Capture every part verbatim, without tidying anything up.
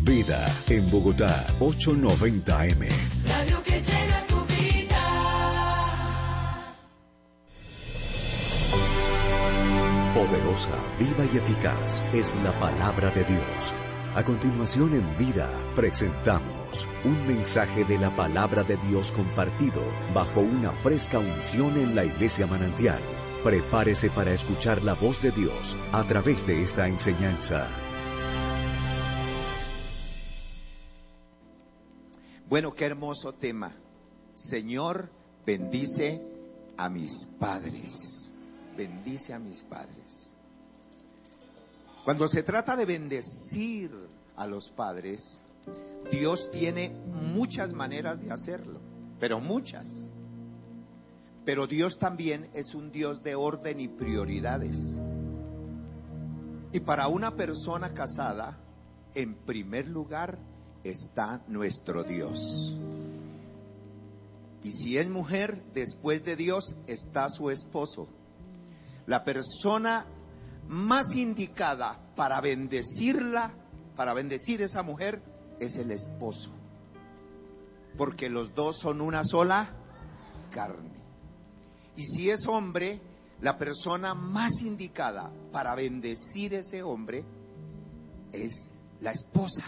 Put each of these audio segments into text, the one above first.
Vida, en Bogotá, ochocientos noventa A M. Radio que llena tu vida. Poderosa, viva y eficaz es la palabra de Dios. A continuación en Vida presentamos un mensaje de la palabra de Dios compartido bajo una fresca unción en la Iglesia Manantial. Prepárese para escuchar la voz de Dios a través de esta enseñanza. Bueno, qué hermoso tema. Señor, bendice a mis padres. Bendice a mis padres. Cuando se trata de bendecir a los padres, Dios tiene muchas maneras de hacerlo, pero muchas. Pero Dios también es un Dios de orden y prioridades. Y para una persona casada, en primer lugar está nuestro Dios. Y si es mujer, después de Dios está su esposo. La persona más indicada para bendecirla, para bendecir a esa mujer, es el esposo. Porque los dos son una sola carne. Y si es hombre, la persona más indicada para bendecir a ese hombre es la esposa.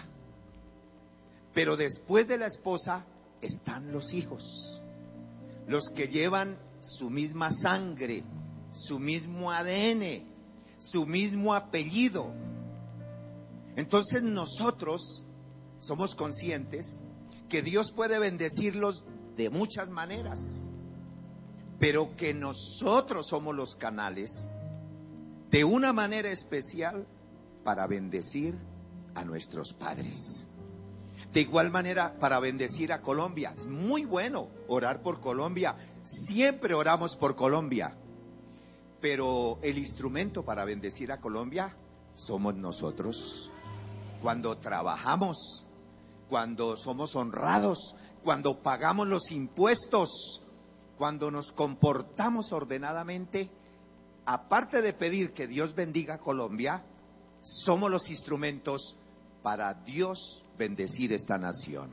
Pero después de la esposa están los hijos, los que llevan su misma sangre, su mismo A D N, su mismo apellido. Entonces nosotros somos conscientes que Dios puede bendecirlos de muchas maneras, pero que nosotros somos los canales de una manera especial para bendecir a nuestros padres. De igual manera, para bendecir a Colombia. Es muy bueno orar por Colombia. Siempre oramos por Colombia. Pero el instrumento para bendecir a Colombia somos nosotros. Cuando trabajamos, cuando somos honrados, cuando pagamos los impuestos, cuando nos comportamos ordenadamente, aparte de pedir que Dios bendiga a Colombia, somos los instrumentos para Dios bendecir esta nación.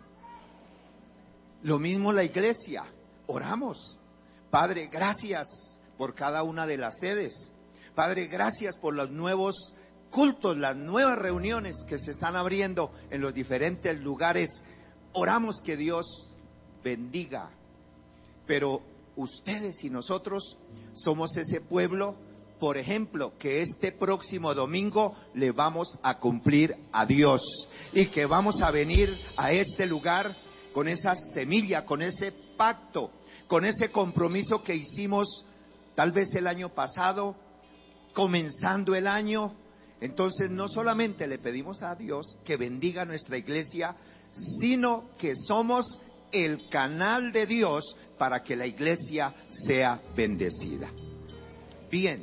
Lo mismo la iglesia, oramos. Padre, gracias por cada una de las sedes. Padre, gracias por los nuevos cultos, las nuevas reuniones que se están abriendo en los diferentes lugares. Oramos que Dios bendiga. Pero ustedes y nosotros somos ese pueblo, por ejemplo, que este próximo domingo le vamos a cumplir a Dios y que vamos a venir a este lugar con esa semilla, con ese pacto, con ese compromiso que hicimos tal vez el año pasado, comenzando el año. Entonces no solamente le pedimos a Dios que bendiga nuestra iglesia, sino que somos el canal de Dios para que la iglesia sea bendecida. Bien.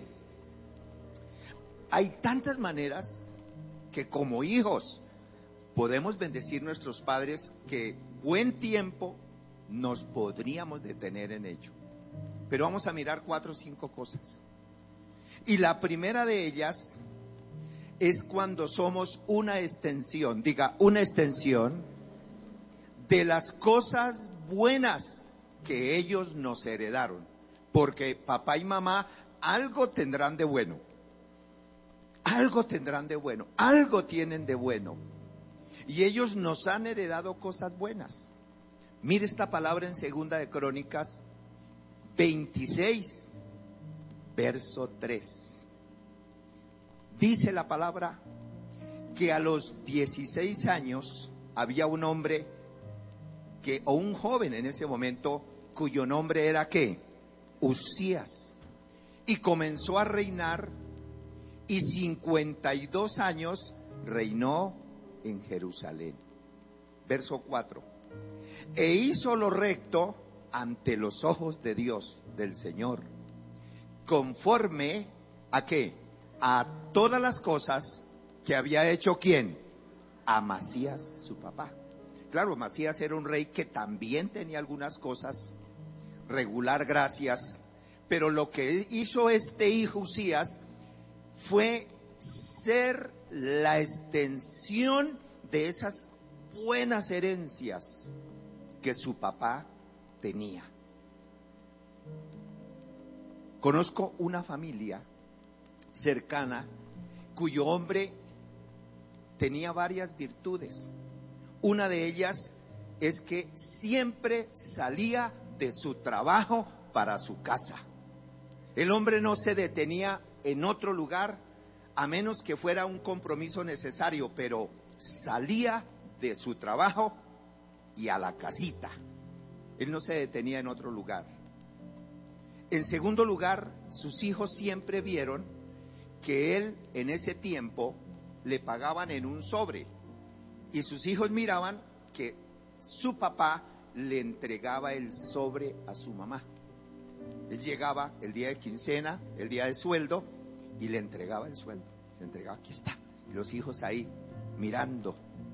Hay tantas maneras que como hijos podemos bendecir a nuestros padres que buen tiempo nos podríamos detener en ello. Pero vamos a mirar cuatro o cinco cosas. Y la primera de ellas es cuando somos una extensión, diga, una extensión de las cosas buenas que ellos nos heredaron. Porque papá y mamá algo tendrán de bueno. Algo tendrán de bueno, algo tienen de bueno. Y ellos nos han heredado cosas buenas. Mire esta palabra en Segunda de Crónicas veintiséis, verso tres. Dice la palabra que a los dieciséis años había un hombre que, o un joven en ese momento, cuyo nombre era ¿qué? Uzías. Y comenzó a reinar. Y cincuenta y dos años reinó en Jerusalén. Verso cuatro. E hizo lo recto ante los ojos de Dios, del Señor, conforme a qué, a todas las cosas que había hecho ¿quién? Amasías, su papá. Claro, Amasías era un rey que también tenía algunas cosas regular, gracias, pero lo que hizo este hijo Uzías fue ser la extensión de esas buenas herencias que su papá tenía. Conozco una familia cercana cuyo hombre tenía varias virtudes. Una de ellas es que siempre salía de su trabajo para su casa. El hombre no se detenía en otro lugar a menos que fuera un compromiso necesario, pero salía de su trabajo y a la casita. Él no se detenía en otro lugar. En segundo lugar, sus hijos siempre vieron que él en ese tiempo le pagaban en un sobre, y sus hijos miraban que su papá le entregaba el sobre a su mamá. Él llegaba el día de quincena, el día de sueldo, y le entregaba el sueldo. Le entregaba, aquí está. Y los hijos ahí mirando.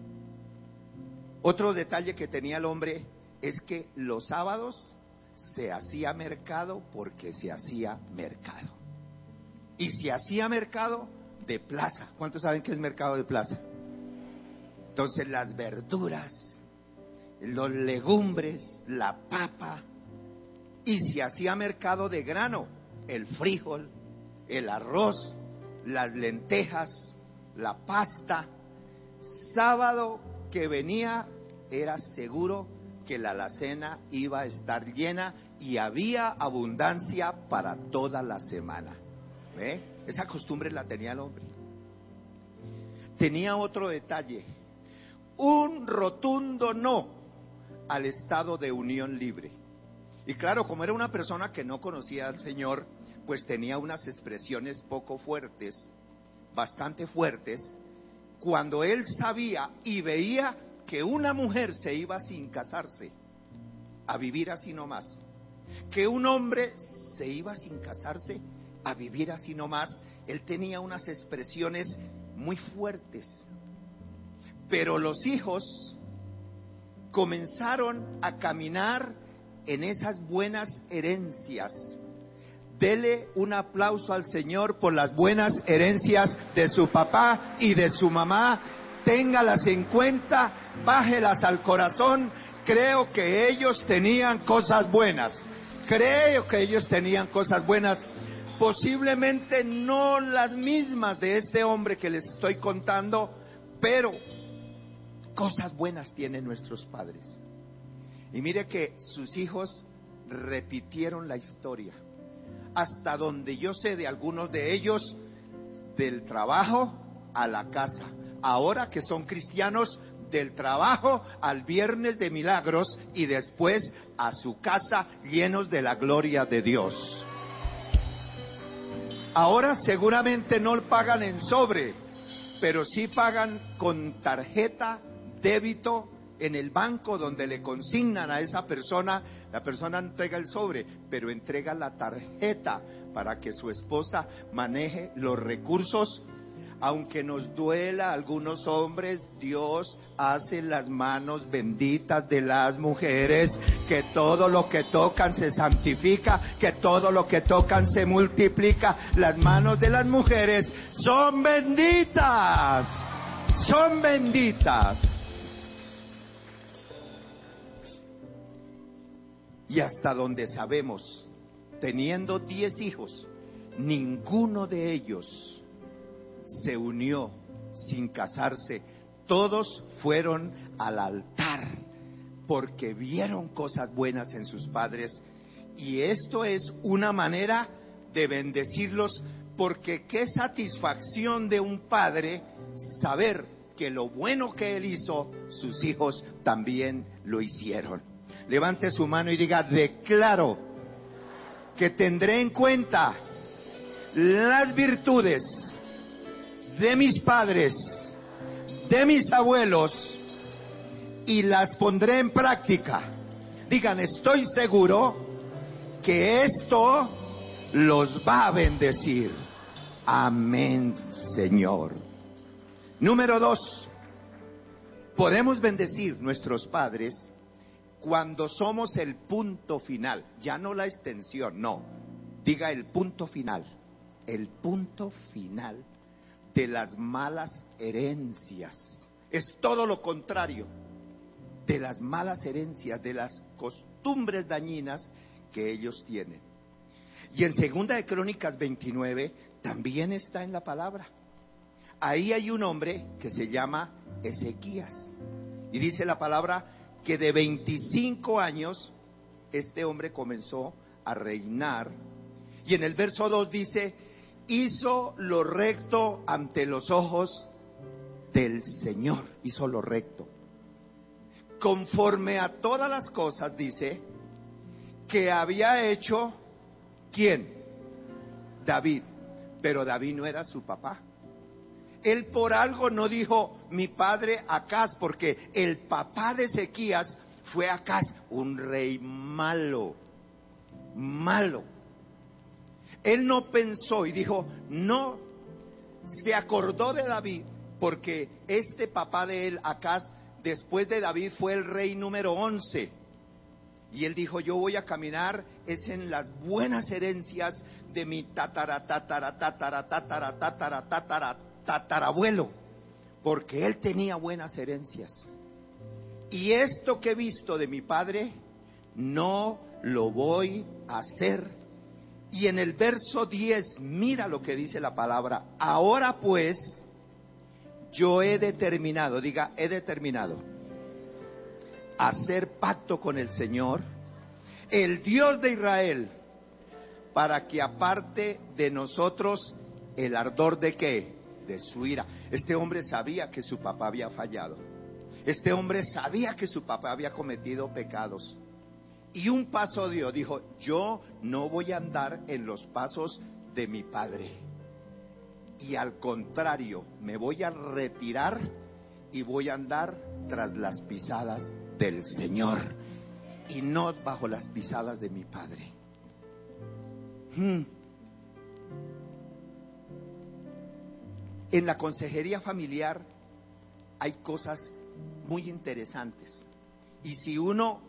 Otro detalle que tenía el hombre es que los sábados se hacía mercado porque se hacía mercado. Y se hacía mercado de plaza. ¿Cuántos saben qué es mercado de plaza? Entonces las verduras, los legumbres, la papa. Y se hacía mercado de grano, el frijol, el arroz, las lentejas, la pasta. Sábado que venía era seguro que la alacena iba a estar llena y había abundancia para toda la semana. ¿Ve? Esa costumbre la tenía el hombre. Tenía otro detalle, un rotundo no al estado de unión libre. Y claro, como era una persona que no conocía al Señor, pues tenía unas expresiones poco fuertes, bastante fuertes, cuando él sabía y veía que una mujer se iba sin casarse, a vivir así nomás, que un hombre se iba sin casarse, a vivir así nomás. Él tenía unas expresiones muy fuertes, pero los hijos comenzaron a caminar en esas buenas herencias. Dele un aplauso al Señor por las buenas herencias de su papá y de su mamá. Téngalas en cuenta, bájelas al corazón. Creo que ellos tenían cosas buenas. Creo que ellos tenían cosas buenas. Posiblemente no las mismas de este hombre que les estoy contando, pero cosas buenas tienen nuestros padres. Y mire que sus hijos repitieron la historia. Hasta donde yo sé de algunos de ellos, del trabajo a la casa. Ahora que son cristianos, del trabajo al viernes de milagros y después a su casa llenos de la gloria de Dios. Ahora seguramente no pagan en sobre, pero sí pagan con tarjeta, débito, en el banco donde le consignan a esa persona. La persona entrega el sobre, pero entrega la tarjeta para que su esposa maneje los recursos. Aunque nos duela a algunos hombres, Dios hace las manos benditas de las mujeres, que todo lo que tocan se santifica, que todo lo que tocan se multiplica. Las manos de las mujeres son benditas, son benditas. Y hasta donde sabemos, teniendo diez hijos, ninguno de ellos se unió sin casarse. Todos fueron al altar porque vieron cosas buenas en sus padres. Y esto es una manera de bendecirlos, porque qué satisfacción de un padre saber que lo bueno que él hizo, sus hijos también lo hicieron. Levante su mano y diga: declaro que tendré en cuenta las virtudes de mis padres, de mis abuelos, y las pondré en práctica. Digan: estoy seguro que esto los va a bendecir. Amén, Señor. Número dos, podemos bendecir nuestros padres cuando somos el punto final, ya no la extensión, no. Diga el punto final, el punto final de las malas herencias. Es todo lo contrario de las malas herencias, de las costumbres dañinas que ellos tienen. Y en Segunda de Crónicas veintinueve también está en la palabra. Ahí hay un hombre que se llama Ezequías. Y dice la palabra que de veinticinco años este hombre comenzó a reinar. Y en el verso dos dice: hizo lo recto ante los ojos del Señor. Hizo lo recto. Conforme a todas las cosas, dice, que había hecho, ¿quién? David. Pero David no era su papá. Él por algo no dijo mi padre Acaz, porque el papá de Ezequías fue Acaz, un rey malo, malo. Él no pensó y dijo, no, se acordó de David, porque este papá de él, Acaz, después de David fue el rey número once. Y él dijo, yo voy a caminar es en las buenas herencias de mi tatara, tatara, tatara, tatara, tatara, tatara, tatarabuelo, porque él tenía buenas herencias. Y esto que he visto de mi padre, no lo voy a hacer. Y en el verso diez, mira lo que dice la palabra. Ahora pues, yo he determinado, diga, he determinado, hacer pacto con el Señor, el Dios de Israel, para que aparte de nosotros el ardor de qué, de su ira. Este hombre sabía que su papá había fallado. Este hombre sabía que su papá había cometido pecados. Y un paso dio, dijo, yo no voy a andar en los pasos de mi padre. Y al contrario, me voy a retirar y voy a andar tras las pisadas del Señor y no bajo las pisadas de mi padre. Hmm. En la consejería familiar hay cosas muy interesantes. Y si uno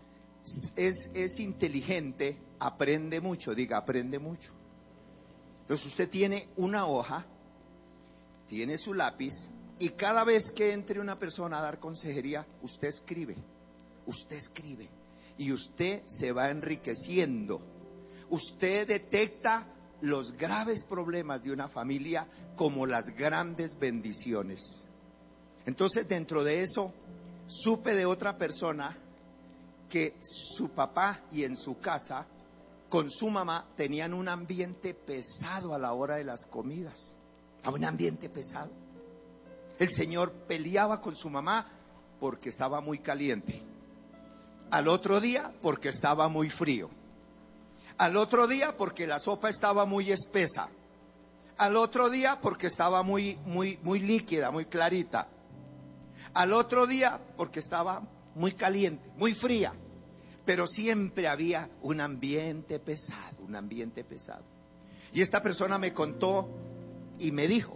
es, es inteligente, aprende mucho, diga, aprende mucho. Entonces usted tiene una hoja, tiene su lápiz, y cada vez que entre una persona a dar consejería, usted escribe, usted escribe, y usted se va enriqueciendo. Usted detecta los graves problemas de una familia como las grandes bendiciones. Entonces, dentro de eso, supe de otra persona que su papá y en su casa, con su mamá, tenían un ambiente pesado a la hora de las comidas. A un ambiente pesado. El señor peleaba con su mamá porque estaba muy caliente. Al otro día porque estaba muy frío. Al otro día porque la sopa estaba muy espesa. Al otro día porque estaba muy, muy, muy líquida, muy clarita. Al otro día porque estaba muy caliente, muy fría. Pero siempre había un ambiente pesado, un ambiente pesado. Y esta persona me contó y me dijo,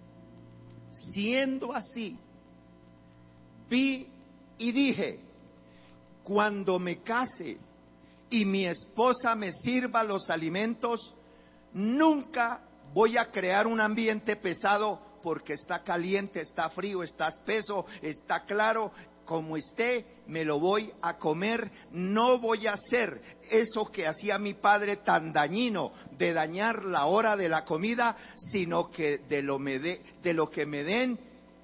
siendo así, vi y dije, cuando me case y mi esposa me sirva los alimentos, nunca voy a crear un ambiente pesado porque está caliente, está frío, está espeso, está claro. Como esté, me lo voy a comer. No voy a hacer eso que hacía mi padre tan dañino, de dañar la hora de la comida, sino que de lo, me de, de lo que me den.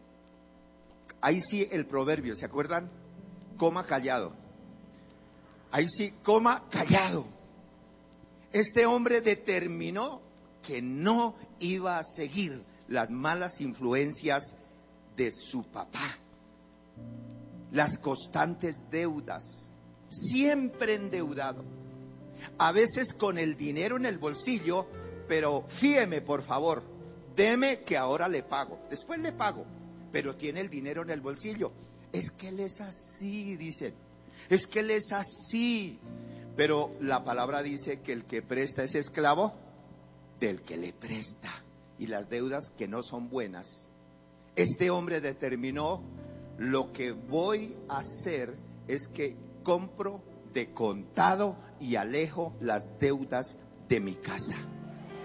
Ahí sí el proverbio, ¿se acuerdan? Coma callado. Ahí sí, coma callado. Este hombre determinó que no iba a seguir las malas influencias de su papá. Las constantes deudas, siempre endeudado, a veces con el dinero en el bolsillo, pero fíeme por favor, deme que ahora le pago, después le pago, pero tiene el dinero en el bolsillo. Es que él es así, dicen, es que él es así, pero la palabra dice que el que presta es esclavo del que le presta, y las deudas que no son buenas. Este hombre determinó, lo que voy a hacer es que compro de contado y alejo las deudas de mi casa.